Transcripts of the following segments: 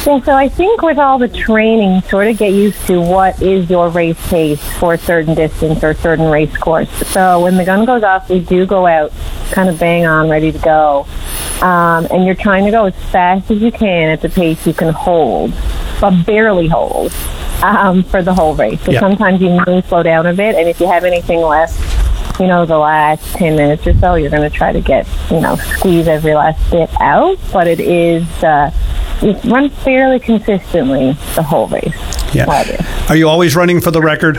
Yeah, so I think with all the training, sort of get used to what is your race pace for a certain distance or a certain race course. So when the gun goes off, we do go out kind of bang on, ready to go. And you're trying to go as fast as you can at the pace you can hold, but barely hold for the whole race. So sometimes you may slow down a bit, and if you have anything left, the last 10 minutes or so, you're going to try to get, squeeze every last bit out. But it is... it runs fairly consistently the whole race. Yeah. Are you always running for the record?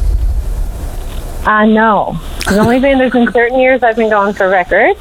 No. There's been certain years I've been going for records.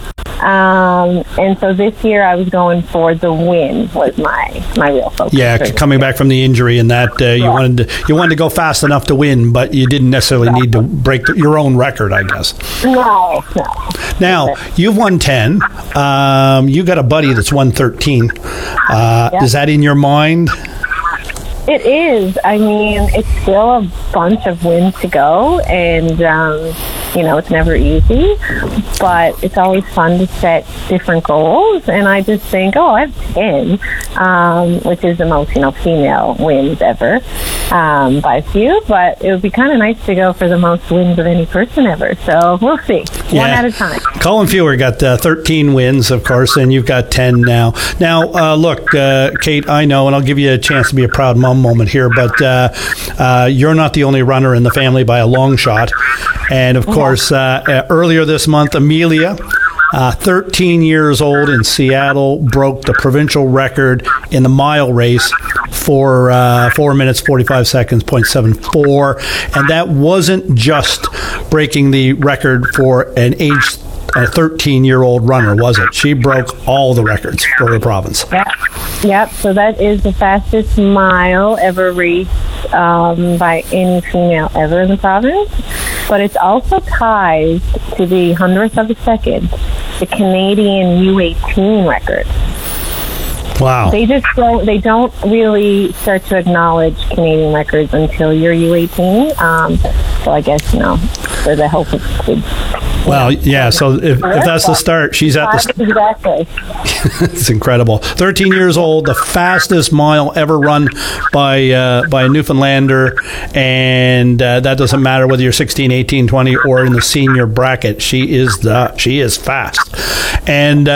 And so this year I was going for the win was my real focus. Yeah, coming back from the injury and that you wanted to go fast enough to win, but you didn't necessarily need to break your own record, I guess. No. Now, you've won 10. You got a buddy that's won 13. Is that in your mind? It is. I mean, it's still a bunch of wins to go, and it's never easy, but it's always fun to set different goals. And I just think, I have 10, which is the most, female wins ever by a few. But it would be kind of nice to go for the most wins of any person ever. So we'll see. One at a time. Colin Fewer got 13 wins, of course, and you've got 10 now. Now, look, Kate, I know, and I'll give you a chance to be a proud mom moment here, but you're not the only runner in the family by a long shot. And of course, earlier this month, Amelia, 13 years old in Seattle, broke the provincial record in the mile race for 4 minutes, 45 seconds, 0.74. And that wasn't just breaking the record for a 13-year-old runner, was it? She broke all the records for the province. Yep. So that is the fastest mile ever raced by any female ever in the province. But it's also tied to the 100th of a second, the Canadian U18 record. Wow. They don't really start to acknowledge Canadian records until you're U18. So I guess, for the help of kids. Well, yeah, so if that's the start, she's at the start. Exactly. It's incredible. 13 years old, the fastest mile ever run by a Newfoundlander, and that doesn't matter whether you're 16, 18, 20, or in the senior bracket. She is fast. And,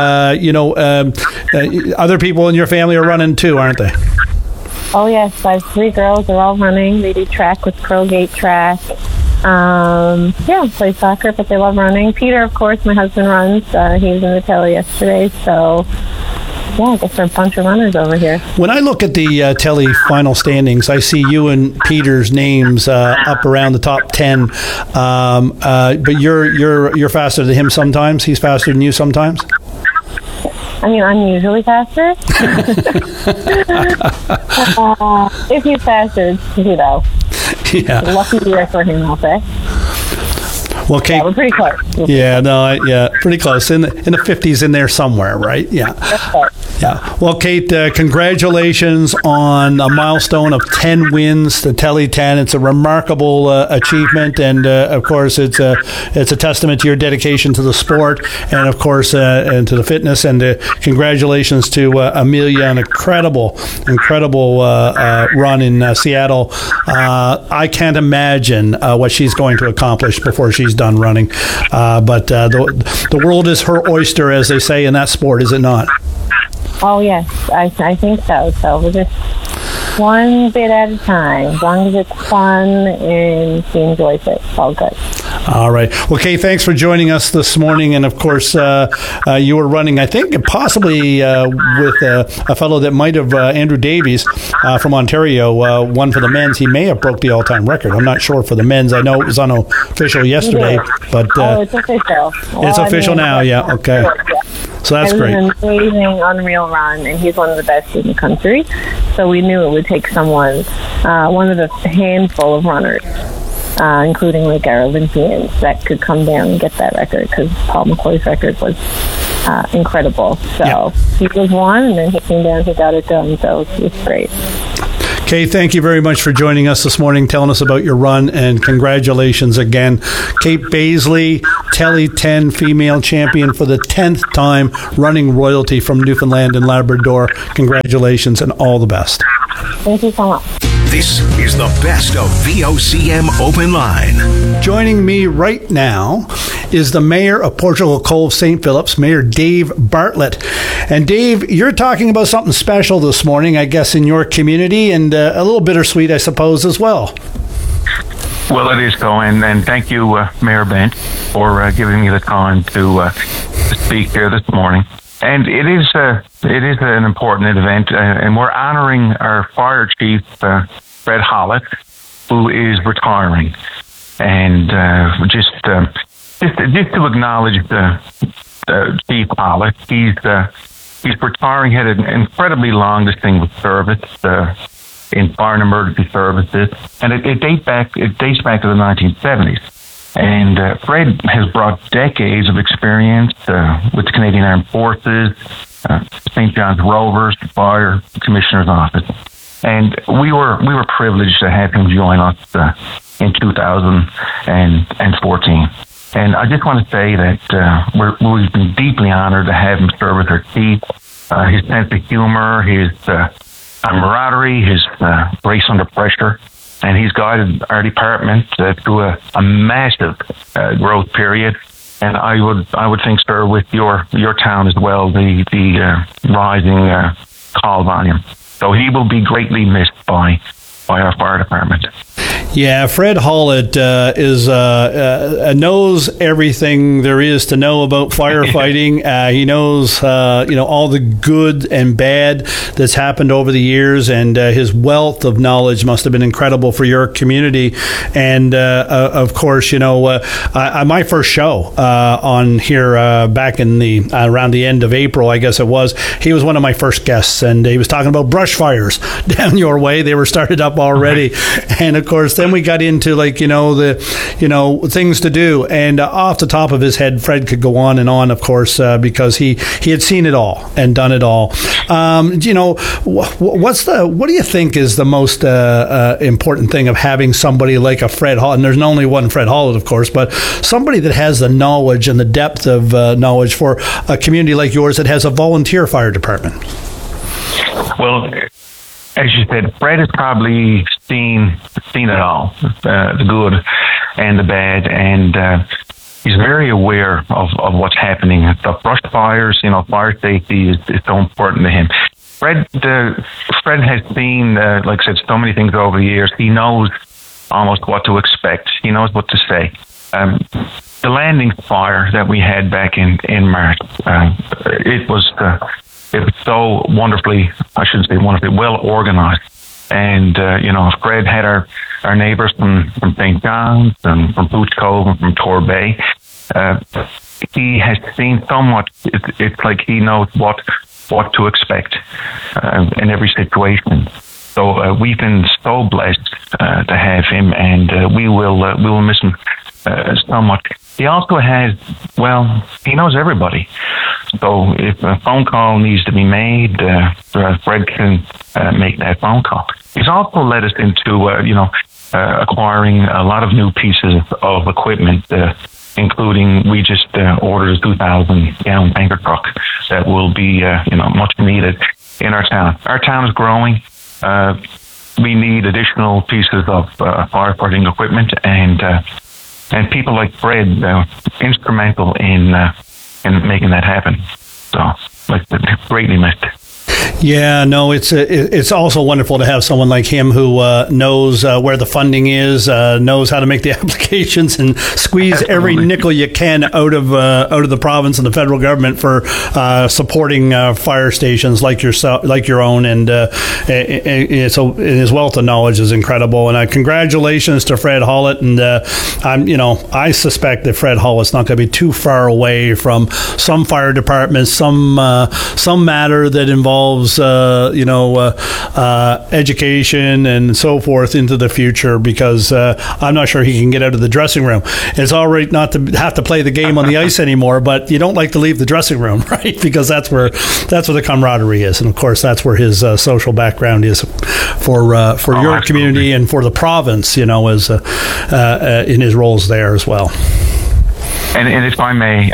other people in your family are running too, aren't they? Oh, yes. I have 3 girls. They're all running. They do track with Crowgate Track. Play soccer, but they love running. Peter, of course, my husband runs. He was in the telly yesterday, so I guess there are a bunch of runners over here. When I look at the telly final standings, I see you and Peter's names up around the top 10. But you're faster than him sometimes. He's faster than you sometimes. I mean, I'm usually faster. If he's faster, Yeah. Lucky year for him, I'll say. Well, Kate, we're pretty close. Pretty close. In the 50s in there somewhere, right? Yeah. That's right. Yeah. Well, Kate, congratulations on a milestone of 10 wins, the Telly 10. It's a remarkable achievement, and of course, it's a testament to your dedication to the sport, and of course, and to the fitness. And congratulations to Amelia, an incredible run in Seattle. I can't imagine what she's going to accomplish before she's done running. But the world is her oyster, as they say in that sport, is it not? Oh, yes, I think so. So we're just one bit at a time. As long as it's fun and she enjoys it, it's all good. All right. Well, Kay, thanks for joining us this morning. And, of course, you were running, I think, possibly with a fellow that might have, Andrew Davies from Ontario, won for the men's. He may have broke the all-time record. I'm not sure for the men's. I know it was unofficial yesterday. But it's official. It's official now, yeah. Okay. So that's great. It was an amazing, unreal run, and he's one of the best in the country. So we knew it would take someone, one of the handful of runners, including like our Olympians, that could come down and get that record, because Paul McCoy's record was incredible. So he was one, and then he came down, he got it done. So it was great. Kate, thank you very much for joining us this morning, telling us about your run, and congratulations again. Kate Baisley, Telly 10 female champion for the 10th time, running royalty from Newfoundland and Labrador. Congratulations and all the best. Thank you so much. This is the best of VOCM Open Line. Joining me right now is the Mayor of Portugal Cove St. Phillips, Mayor Dave Bartlett. And Dave, you're talking about something special this morning, I guess, in your community, and a little bittersweet, I suppose, as well. Well, it is, Colin, and thank you, Mayor Bent, for giving me the time to speak here this morning. And it is an important event, and we're honoring our fire chief, Fred Hollett, who is retiring. And just to acknowledge Chief Hollett, he's retiring. He had an incredibly long, distinguished service in fire and emergency services, and it dates back to the 1970s. And Fred has brought decades of experience with the Canadian Armed Forces, St. John's Rovers, the Fire Commissioner's Office, and we were privileged to have him join us in 2014. And I just want to say that we've been deeply honored to have him serve as our chief. His sense of humor, his camaraderie, his grace under pressure. And he's guided our department through a massive growth period. And I would think, sir, with your town as well, the rising call volume. So he will be greatly missed by our fire department. Yeah, Fred Hollett knows everything there is to know about firefighting. He knows, all the good and bad that's happened over the years, and his wealth of knowledge must have been incredible for your community. And of course, my first show on here back in the around the end of April, I guess it was. He was one of my first guests, and he was talking about brush fires down your way. They were started up already, and of course, then we got into things to do, and off the top of his head, Fred could go on and on, of course, because he had seen it all and done it all. What do you think is the most important thing of having somebody like a Fred Hollett? And there's not only one Fred Hollett, of course, but somebody that has the knowledge and the depth of knowledge for a community like yours that has a volunteer fire department. Well, as you said, Fred has probably seen it all, the good and the bad, and he's very aware of what's happening. The brush fires, fire safety is so important to him. Fred has seen, like I said, so many things over the years. He knows almost what to expect. He knows what to say. The landing fire that we had back in March, it was so wonderfully, I shouldn't say wonderfully, well organized. And, Fred had our neighbors from St. John's and from Pooch Cove and from Torbay. He has seen so much. It's like he knows what to expect in every situation. So we've been so blessed to have him, and we will miss him so much. He also has, he knows everybody. So if a phone call needs to be made, Fred can make that phone call. He's also led us into, acquiring a lot of new pieces of equipment, including we just ordered a 2,000-gallon tanker truck that will be, much needed in our town. Our town is growing. We need additional pieces of firefighting equipment, and people like Fred instrumental in making that happen. So, greatly missed. Yeah, no, it's also wonderful to have someone like him who knows where the funding is, knows how to make the applications, and squeeze every nickel you can out of the province and the federal government for supporting fire stations like your own, and so his wealth of knowledge is incredible. And congratulations to Fred Hollett, and I suspect that Fred Hollett's not going to be too far away from some fire departments, some matter that involves involves, education and so forth into the future, because I'm not sure he can get out of the dressing room. It's all right not to have to play the game on the ice anymore, but you don't like to leave the dressing room, right? Because that's where the camaraderie is, and of course that's where his social background is for your absolutely. community and for the province, as in his roles there as well. And if I may,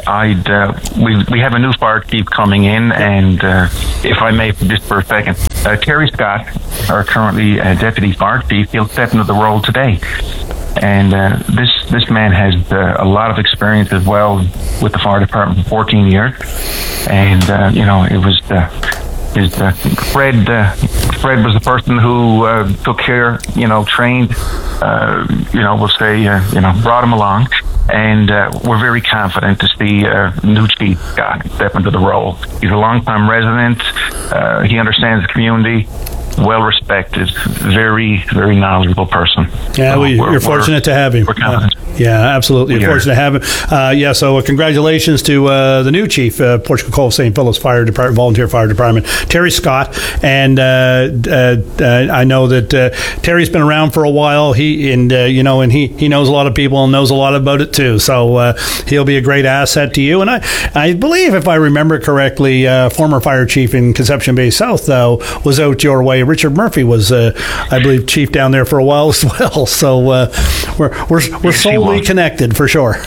we have a new fire chief coming in, and if I may, just for a second, Terry Scott, our currently deputy fire chief, he'll step into the role today. And this man has a lot of experience as well with the fire department for 14 years, and it was. Fred was the person who took care, trained, we'll say, brought him along. And we're very confident to see new chief Scott step into the role. He's a longtime resident. He understands the community. Well respected, very, very knowledgeable person. Yeah, you're fortunate to have him. We're confident. Yeah, absolutely. You're fortunate to have him. So congratulations to the new chief, Portugal Cove St. Philip's Fire Department, Volunteer Fire Department, Terry Scott. And I know that Terry's been around for a while. He knows a lot of people and knows a lot about it too. So he'll be a great asset to you. And I believe, if I remember correctly, former fire chief in Conception Bay South, though, was out your way. Richard Murphy was, I believe, chief down there for a while as well. So we're solely connected for sure.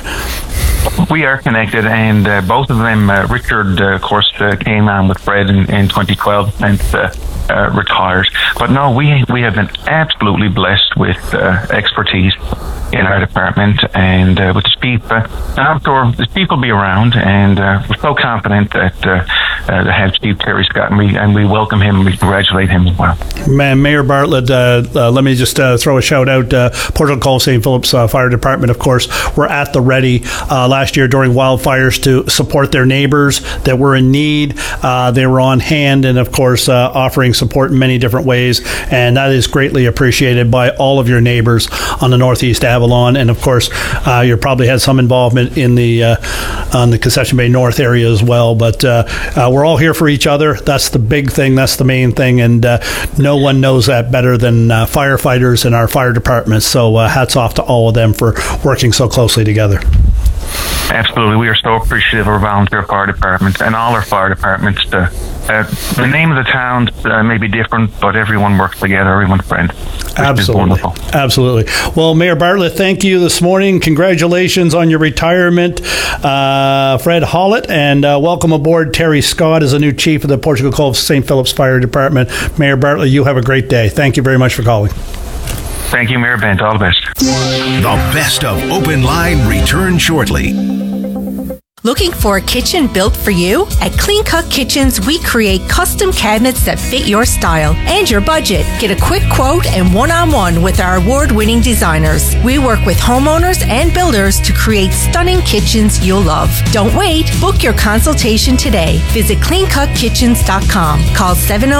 We are connected, and both of them, Richard, of course, came on with Fred in 2012 and retired. But no, we have been absolutely blessed with expertise in our department, and with the chief. I'm sure the chief will be around, and we're so confident that to have Chief Terry Scott, and we welcome him and we congratulate him as well. Mayor Bartlett, let me just throw a shout out. Portugal Cove St. Philip's Fire Department, of course, were at the ready last year during wildfires to support their neighbors that were in need. They were on hand, and of course offering support in many different ways, and that is greatly appreciated by all of your neighbors on the Northeast Avalon. And of course you probably had some involvement in the on the Concession Bay North area as well, but we're all here for each other. That's the big thing, that's the main thing, and no one knows that better than firefighters and our fire departments. So hats off to all of them for working so closely together. Absolutely. We are so appreciative of our volunteer fire departments and all our fire departments. The name of the town may be different, but everyone works together, everyone's friends. Absolutely. Absolutely. Well, Mayor Bartlett, thank you this morning. Congratulations on your retirement, Fred Hollett, and welcome aboard Terry Scott as a new chief of the Portugal Cove St. Philip's Fire Department. Mayor Bartlett, you have a great day. Thank you very much for calling. Thank you, Mayor Bent. All the best. The best of Open Line returns shortly. Looking for a kitchen built for you? At Clean Cut Kitchens, we create custom cabinets that fit your style and your budget. Get a quick quote and one-on-one with our award-winning designers. We work with homeowners and builders to create stunning kitchens you'll love. Don't wait. Book your consultation today. Visit cleancutKitchens.com. Call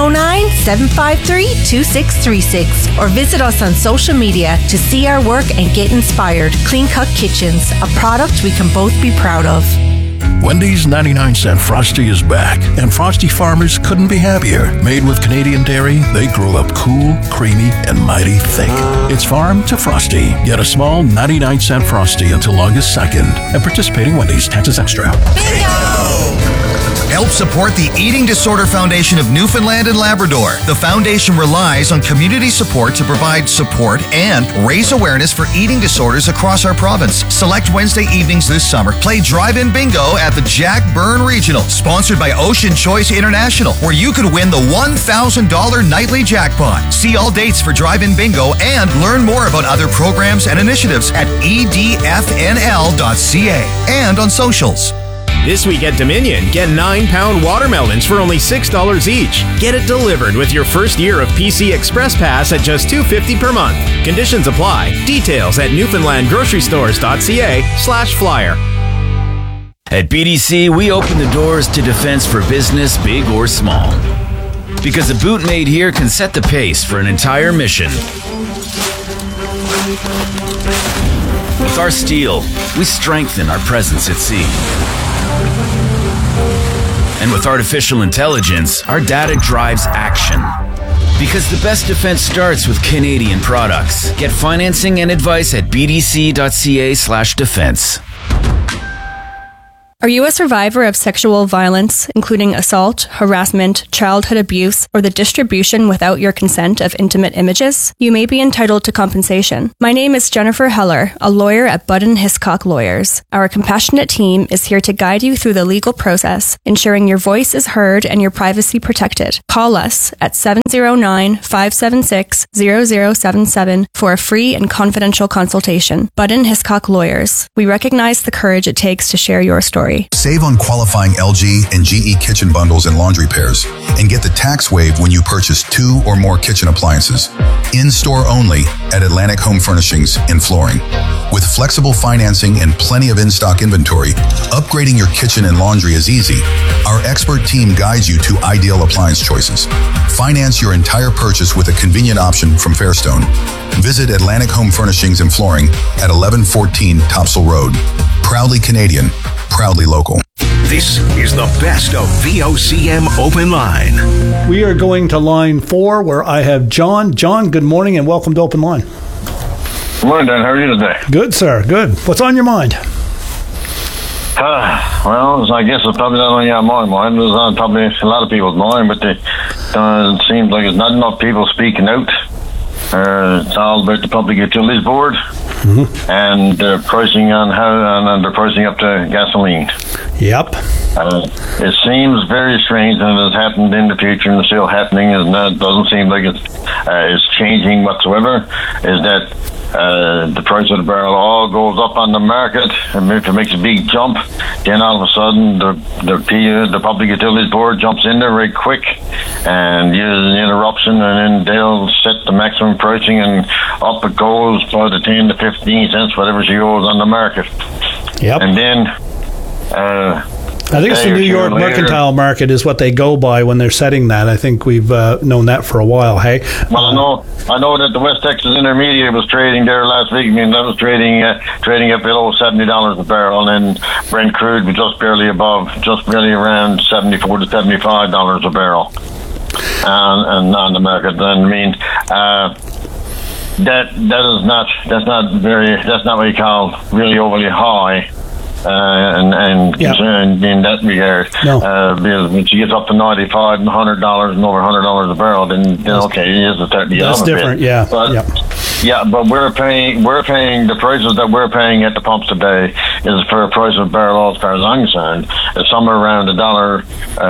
709-753-2636 or visit us on social media to see our work and get inspired. Clean Cut Kitchens, a product we can both be proud of. Wendy's 99-cent Frosty is back, and Frosty farmers couldn't be happier. Made with Canadian dairy, they grow up cool, creamy, and mighty thick. It's farm to Frosty. Get a small 99-cent Frosty until August 2nd. And participating Wendy's, taxes extra. Bingo! Help support the Eating Disorder Foundation of Newfoundland and Labrador. The foundation relies on community support to provide support and raise awareness for eating disorders across our province. Select Wednesday evenings this summer. Play Drive-In Bingo at the Jack Byrne Regional, sponsored by Ocean Choice International, where you could win the $1,000 nightly jackpot. See all dates for Drive-In Bingo and learn more about other programs and initiatives at edfnl.ca and on socials. This week at Dominion, get 9-pound watermelons for only $6 each. Get it delivered with your first year of PC Express Pass at just $2.50 per month. Conditions apply. Details at newfoundlandgrocerystores.ca/flyer. At BDC, we open the doors to defense for business, big or small. Because a boot made here can set the pace for an entire mission. With our steel, we strengthen our presence at sea. And with artificial intelligence, our data drives action. Because the best defense starts with Canadian products. Get financing and advice at bdc.ca/defense. Are you a survivor of sexual violence, including assault, harassment, childhood abuse, or the distribution without your consent of intimate images? You may be entitled to compensation. My name is Jennifer Heller, a lawyer at Budden Hiscock Lawyers. Our compassionate team is here to guide you through the legal process, ensuring your voice is heard and your privacy protected. Call us at 709-576-0077 for a free and confidential consultation. Budden Hiscock Lawyers. We recognize the courage it takes to share your story. Save on qualifying LG and GE kitchen bundles and laundry pairs, and get the tax waive when you purchase 2 or more kitchen appliances. In-store only at Atlantic Home Furnishings in Flooring. With flexible financing and plenty of in-stock inventory, upgrading your kitchen and laundry is easy. Our expert team guides you to ideal appliance choices. Finance your entire purchase with a convenient option from Fairstone. Visit Atlantic Home Furnishings in Flooring at 1114 Topsail Road. Proudly Canadian, proudly local. This is the best of VOCM Open Line. We are going to line 4 where I have John. John, good morning and welcome to Open Line. Good morning, Dan. How are you today? Good, sir. Good. What's on your mind? Well, I guess it's probably not only on my mind. It's on probably a lot of people's mind, but it seems like there's not enough people speaking out. It's all about the Public Utilities Board and their pricing and they're pricing up to gasoline. Yep. It seems very strange that it has happened in the future and it's still happening. It doesn't seem like it's changing whatsoever. Is that the price of the barrel of oil goes up on the market, and if it makes a big jump, then all of a sudden the Public Utilities Board jumps in there very quick and uses an interruption, and then they'll set the maximum pricing, and up it goes by the 10 to 15 cents, whatever she goes on the market. Yep. And then I think it's the New York mercantile market is what they go by when they're setting that. I think we've known that for a while. Hey, well, I know that the West Texas Intermediate was trading there last week. I mean, that was trading up below $70 a barrel, and then Brent crude was just barely around $74 to $75 a barrel, and on the market. And I mean, that's not what you call really overly high. And concerned in that regard. No. Because when she gets up to $95 and $100 and over $100 a barrel, then okay, it is starting to get that's up different. A bit. Yeah. But, but we're paying the prices that we're paying at the pumps today is for a price of barrel oil, as far as I'm concerned, is somewhere around $100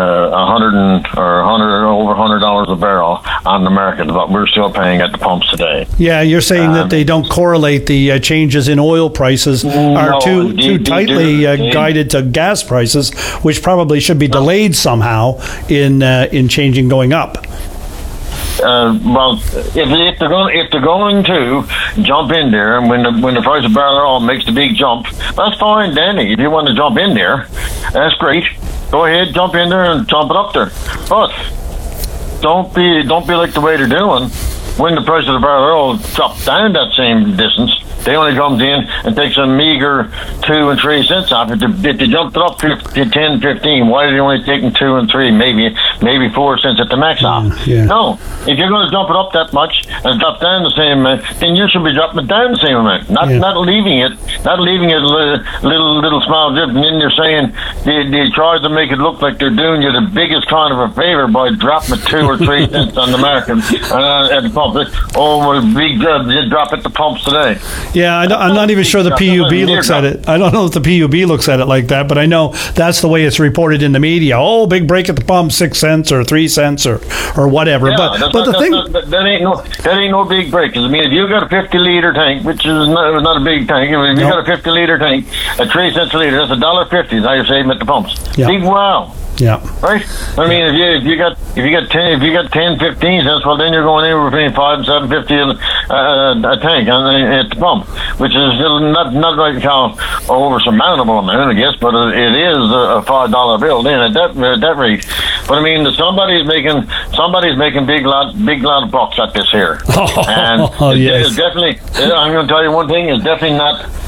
over $100 a barrel on the market. But we're still paying at the pumps today. Yeah, you're saying that they don't correlate the changes in oil prices are too tightly guided to gas prices, which probably should be delayed somehow in changing going up. Well, if they're going to jump in there, and when the price of barrel of oil makes the big jump, that's fine, Danny. If you want to jump in there, that's great. Go ahead, jump in there and jump it up there. But don't be like the way they're doing. When the price of the barrel of oil drops down that same distance, they only comes in and takes a meager 2 and 3 cents off. If they jumped it up to 10, 15, why are they only taking 2 and 3, maybe 4 cents at the max off? Yeah. No, if you're going to jump it up that much and drop down the same amount, then you should be dropping it down the same amount, not leaving it a little small dip. And then you're saying they try to make it look like they're doing you the biggest kind of a favor by dropping it 2 or 3 cents on the market at the pump. Oh, well, big drop at the pumps today. Yeah, I'm not even sure the PUB looks at it. I don't know if the PUB looks at it like that, but I know that's the way it's reported in the media. Oh, big break at the pump, 6 cents or 3 cents or whatever. Yeah, that ain't no big break. I mean, if you got a 50-liter tank, which is not a big tank, if you got a 50-liter tank at 3 cents a liter, that's $1.50. Is how you're saving at the pumps. Yeah. Big wow. Yeah. Right. I mean, if you got 10, 15 cents, well, then you're going anywhere between $5 and $7.50 a tank at the pump, which is not like over surmountable amount, I guess, but it is a $5 bill then at that rate. But I mean, somebody's making big lot of bucks at this here, and yes. it's definitely. I'm going to tell you one thing: it's definitely not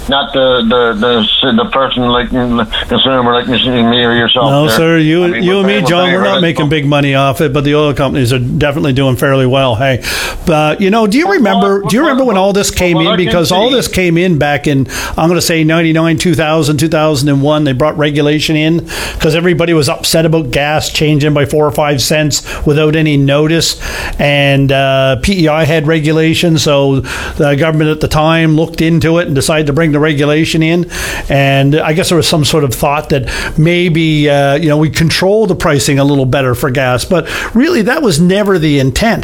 not the person like consumer like me or yourself. No, there. sir. You and me, we're John, paying we're for not that. making big money off it, but the oil companies are definitely doing fairly well. Hey, but do you remember when all this came in? Because all this came in back in, I'm going to say 99, 2000, 2001. They brought regulation in because everybody was upset about gas changing by 4 or 5 cents without any notice, and PEI had regulation, so the government at the time looked into it and decided to bring the regulation in. And I guess there was some sort of thought that maybe we control the pricing a little better for gas, but really that was never the intent.